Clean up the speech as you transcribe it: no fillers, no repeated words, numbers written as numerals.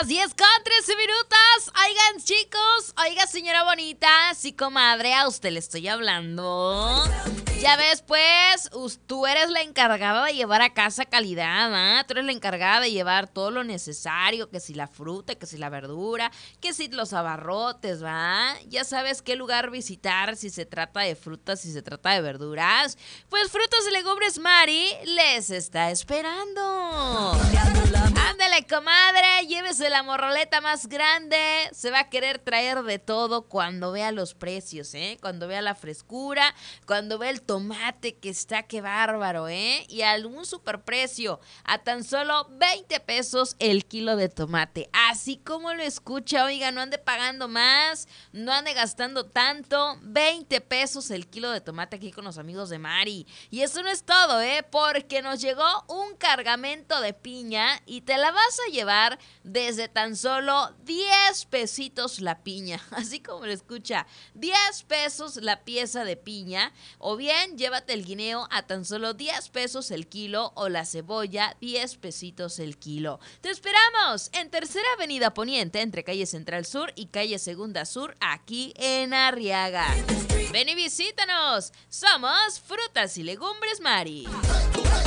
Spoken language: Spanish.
las 10:13. Oigan, chicos, oiga, señora bonita, sí, comadre, a usted le estoy hablando. Ya ves, pues, tú eres la encargada de llevar a casa calidad, ¿ah? Tú eres la encargada de llevar todo lo necesario, que si la fruta, que si la verdura, que si los abarrotes, ¿va? Ya sabes qué lugar visitar si se trata de frutas, si se trata de verduras. Pues Frutas y Legumbres Mari les está esperando. Ándale, comadre, llévese la morroleta más grande. Se va a querer traer de todo cuando vea los precios, ¿eh? Cuando vea la frescura, cuando vea el tomate que está, qué bárbaro, ¿eh? Y algún superprecio, a tan solo 20 pesos el kilo de tomate. Así como lo escucha, oiga, no ande pagando más, no ande gastando tanto. 20 pesos el kilo de tomate aquí con los amigos de Mari. Y eso no es todo, ¿eh? Porque nos llegó un cargamento de piña y te la vas a llevar desde tan solo 10 pesitos la piña. Así como lo escucha, 10 pesos la pieza de piña. O bien, llévate el guineo a tan solo 10 pesos el kilo o la cebolla 10 pesitos el kilo. Te esperamos en Tercera Avenida Poniente, entre calle Central Sur y calle Segunda Sur, aquí en Arriaga. Ven y visítanos. Somos Frutas y Legumbres Mari.